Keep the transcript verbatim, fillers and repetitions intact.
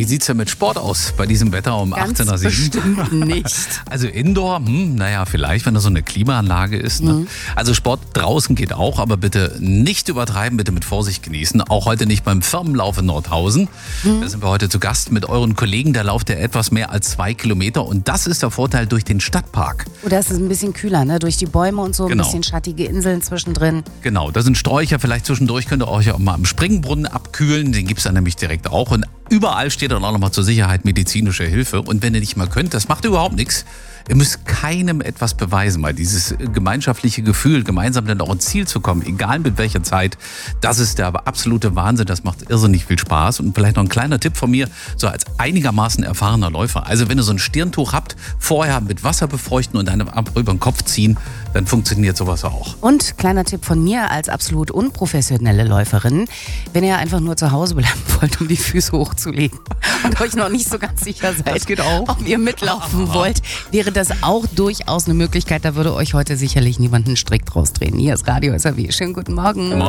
Wie sieht es denn mit Sport aus bei diesem Wetter um Ganz achtzehn Uhr sieben? bestimmt nicht. Also Indoor, hm, naja, vielleicht, wenn da so eine Klimaanlage ist. Ne? Mhm. Also Sport draußen geht auch, aber bitte nicht übertreiben, bitte mit Vorsicht genießen. Auch heute nicht beim Firmenlauf in Nordhausen. Mhm. Da sind wir heute zu Gast mit euren Kollegen. Da lauft ihr etwas mehr als zwei Kilometer und das ist der Vorteil durch den Stadtpark. Oder ist es ein bisschen kühler, ne? Durch die Bäume und so, Genau. ein bisschen schattige Inseln zwischendrin. Genau, da sind Sträucher, vielleicht zwischendurch könnt ihr euch auch mal am Springbrunnen abkühlen. Den gibt es dann nämlich direkt auch. Und überall steht dann auch nochmal zur Sicherheit medizinische Hilfe. Und wenn ihr nicht mal könnt, das macht überhaupt nichts. Ihr müsst keinem etwas beweisen, weil dieses gemeinschaftliche Gefühl, gemeinsam dann auch ins Ziel zu kommen, egal mit welcher Zeit, das ist der absolute Wahnsinn. Das macht irrsinnig viel Spaß. Und vielleicht noch ein kleiner Tipp von mir, so als einigermaßen erfahrener Läufer. Also wenn ihr so ein Stirntuch habt, vorher mit Wasser befeuchten und dann ab über den Kopf ziehen, dann funktioniert sowas auch. Und kleiner Tipp von mir als absolut unprofessionelle Läuferin, wenn ihr einfach nur zu Hause bleiben wollt, um die Füße hochzulegen und euch noch nicht so ganz sicher seid, Das geht auch. ob ihr mitlaufen wollt, wäre das auch durchaus eine Möglichkeit. Da würde euch heute sicherlich niemand einen Strick draus drehen. Hier ist Radio S R W. Schönen guten Morgen. Morgen.